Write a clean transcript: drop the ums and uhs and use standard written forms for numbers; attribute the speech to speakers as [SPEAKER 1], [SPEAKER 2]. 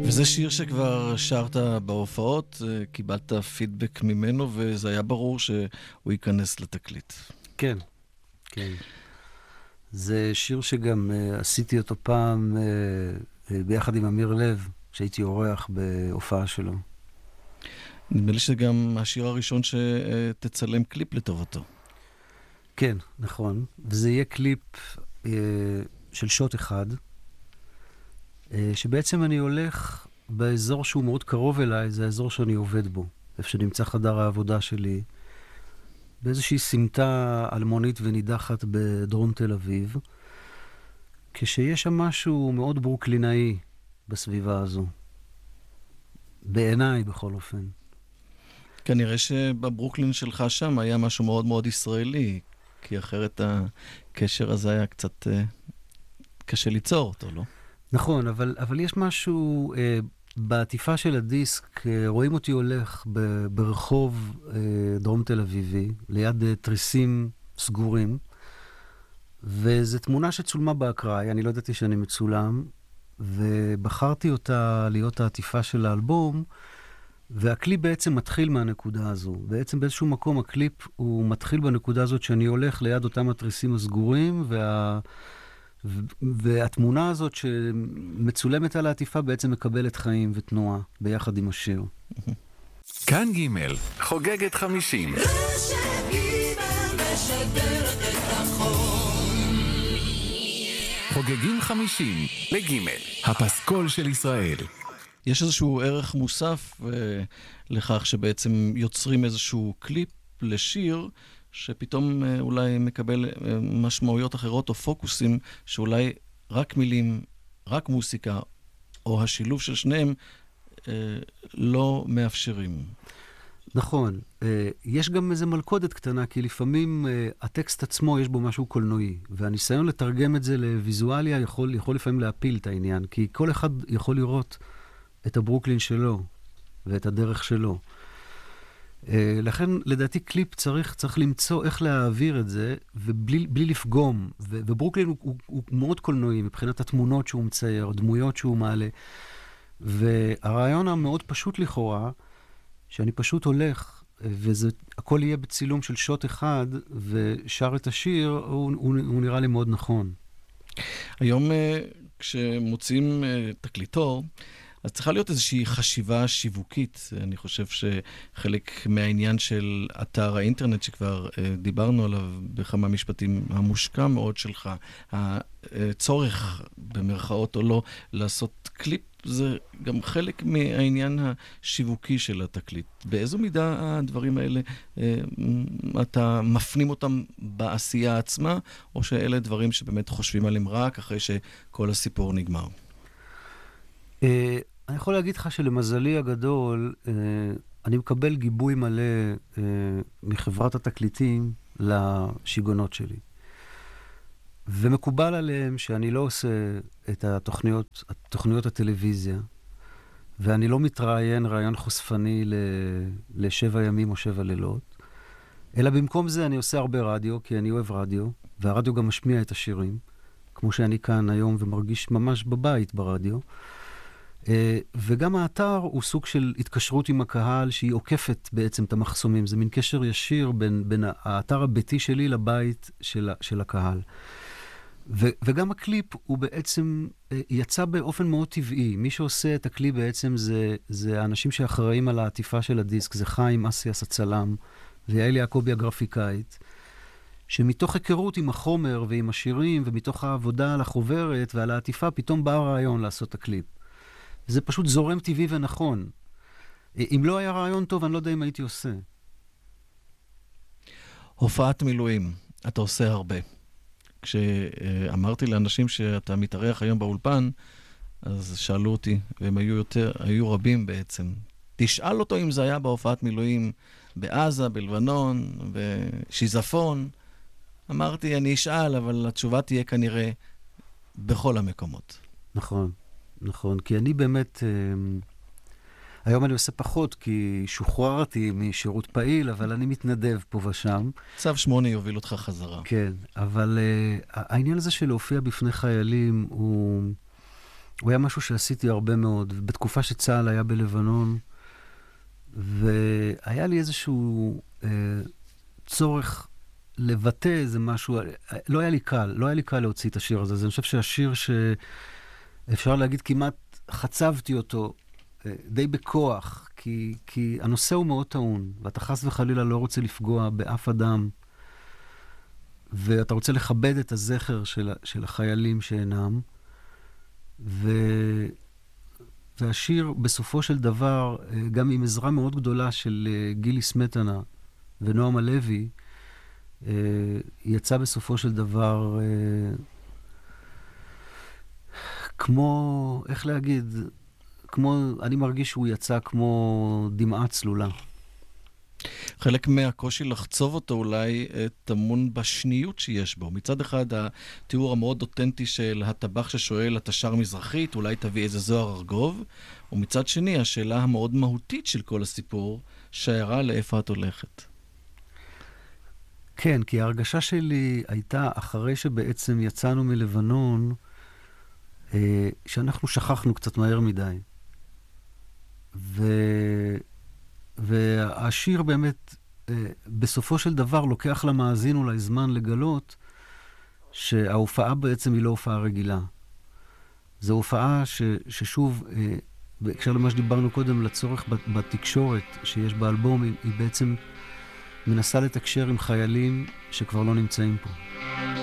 [SPEAKER 1] וזה שיר שכבר שרת בהופעות, קיבלת פידבק ממנו, וזה היה ברור שהוא ייכנס לתקליט.
[SPEAKER 2] כן, כן. זה שיר שגם עשיתי אותו פעם ביחד עם אמיר לב, שהייתי אורח בהופעה שלו.
[SPEAKER 1] נדמה לי שגם השיר הראשון שתצלם קליפ לטובתו.
[SPEAKER 2] כן, נכון. וזה יהיה קליפ של שוט אחד, שבעצם אני הולך באזור שהוא מאוד קרוב אליי, זה האזור שאני עובד בו, איפה שנמצא חדר העבודה שלי, באיזושהי סמטה אלמונית ונידחת בדרום תל אביב, כשיש שם משהו מאוד ברוקלינאי בסביבה הזו. בעיניי, בכל אופן.
[SPEAKER 1] כנראה שבברוקלין שלך שם היה משהו מאוד מאוד ישראלי, כי אחרת הקשר הזה היה קצת קשה ליצור אותו, לא?
[SPEAKER 2] נכון, אבל יש משהו בעטיפה של הדיסק, רואים אותי הולך ברחוב דרום תל אביבי, ליד תריסים סגורים, וזו תמונה שצולמה באקראי, אני לא ידעתי שאני מצולם, ובחרתי אותה להיות העטיפה של האלבום, והקליפ בעצם מתחיל מהנקודה הזו. בעצם באיזשהו מקום הקליפ הוא מתחיל בנקודה הזאת שאני הולך ליד אותם התריסים הסגורים, והתמונה הזאת שמצולמת על העטיפה בעצם מקבלת חיים ותנועה ביחד עם השיר.
[SPEAKER 3] כאן ג' חוגגת 50. חוגגים 50 לג' הפסקול של ישראל.
[SPEAKER 1] יש איזשהו ערך מוסף לכך שבעצם יוצרים איזשהו קליפ לשיר שפתאום אולי מקבל משמעויות אחרות או פוקוסים שאולי רק מילים, רק מוסיקה או השילוב של שניהם לא מאפשרים.
[SPEAKER 2] נכון. יש גם איזו מלכודת קטנה, כי לפעמים הטקסט עצמו יש בו משהו קולנועי, והניסיון לתרגם את זה לויזואליה יכול לפעמים להפיל את העניין, כי כל אחד יכול לראות את הברוקלין שלו ואת הדרך שלו. לכן, לדעתי, קליפ צריך למצוא איך להעביר את זה, ובלי לפגום. וברוקלין הוא מאוד קולנועי, מבחינת התמונות שהוא מצייר, דמויות שהוא מעלה. והרעיון המאוד פשוט לכאורה, שאני פשוט הולך, והכל יהיה בצילום של שוט אחד, ושר את השיר, הוא נראה לי מאוד נכון.
[SPEAKER 1] היום, כשמוצאים תקליטור, אז צריכה להיות איזושהי חשיבה שיווקית. אני חושב שחלק מהעניין של אתר האינטרנט שכבר דיברנו עליו בכמה משפטים, המושקע מאוד שלך, הצורך במרכאות או לא לעשות קליפ, זה גם חלק מהעניין השיווקי של התקליט. באיזו מידה הדברים האלה, אתה מפנים אותם בעשייה עצמה, או שאלה דברים שבאמת חושבים עליהם רק אחרי שכל הסיפור נגמר?
[SPEAKER 2] אני יכול להגיד לך שלמזלי הגדול, אני מקבל גיבוי מלא מחברת התקליטים לשיגונות שלי. ומקובל עליהם שאני לא עושה את תוכניות הטלוויזיה, ואני לא מתראיין רעיון חושפני ל7 ימים או 7 לילות, אלא במקום זה אני עושה הרבה רדיו, כי אני אוהב רדיו, והרדיו גם משמיע את השירים, כמו שאני כאן היום ומרגיש ממש בבית ברדיו. וגם האתר הוא סוג של התקשרות עם הקהל שהיא עוקפת בעצם את המחסומים. זה מין קשר ישיר בין האתר הביתי שלי לבית של הקהל. וגם הקליפ הוא בעצם יצא באופן מאוד טבעי. מי שעושה את הקליפ בעצם זה האנשים שאחראים על העטיפה של הדיסק. זה חיים אסיאס הצלם ויעל יעקובי הגרפיקאית, שמתוך היכרות עם החומר ועם השירים ומתוך העבודה על החוברת ועל העטיפה פתאום בא הרעיון לעשות את הקליפ. זה פשוט זורם טבעי ונכון. אם לא היה רעיון טוב, אני לא יודע אם הייתי עושה.
[SPEAKER 1] הופעת מילואים, אתה עושה הרבה. כשאמרתי לאנשים שאתה מתארח היום באולפן, אז שאלו אותי, והם היו רבים בעצם. תשאל אותו אם זה היה בהופעת מילואים בעזה, בלבנון, בשיזפון. אמרתי, אני אשאל, אבל התשובה תהיה כנראה בכל המקומות.
[SPEAKER 2] נכון. נכון, כי אני באמת, היום אני עושה פחות, כי שוחררתי משירות פעיל, אבל אני מתנדב פה ושם.
[SPEAKER 1] צו 8 יוביל אותך חזרה.
[SPEAKER 2] כן, אבל העניין הזה של להופיע בפני חיילים הוא היה משהו שעשיתי הרבה מאוד. בתקופה שצה"ל היה בלבנון, והיה לי איזשהו צורך לבטא איזה משהו, לא היה לי קל להוציא את השיר הזה. אז אני חושב שהשיר שאפשר להגיד כמעט חצבתי אותו די בכוח, כי הנושא הוא מאוד טעון, ואתה חס וחלילה לא רוצה לפגוע באף אדם, ואתה רוצה לכבד את הזכר של החיילים שאינם, והשיר בסופו של דבר, גם עם עזרה מאוד גדולה של גילי סמטנה ונועם הלוי, יצא בסופו של דבר כמו, איך להגיד, אני מרגיש שהוא יצא כמו דמעה צלולה.
[SPEAKER 1] חלק מהקושי לחצוב אותו אולי טמון בשניות שיש בו. מצד אחד, התיאור המאוד אותנטי של הטבח ששואל, אתה שר מזרחית, אולי תביא איזה זוהר ארגוב, ומצד שני, השאלה המאוד מהותית של כל הסיפור, שיירה לאיפה את הולכת.
[SPEAKER 2] כן, כי ההרגשה שלי הייתה, אחרי שבעצם יצאנו מלבנון, שאנחנו שכחנו קצת מהר מדי. והשיר באמת, בסופו של דבר, לוקח למאזין אולי זמן לגלות שההופעה בעצם היא לא הופעה רגילה. זו הופעה ששוב, בהקשר למה שדיברנו קודם, לצורך בתקשורת שיש באלבום, היא בעצם מנסה לתקשר עם חיילים שכבר לא נמצאים פה.